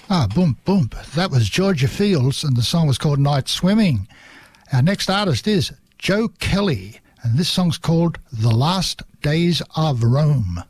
Boom, boom. That was Georgia Fields, and the song was called Night Swimming. Our next artist is Joe Kelly, and this song's called The Last Days of Rome.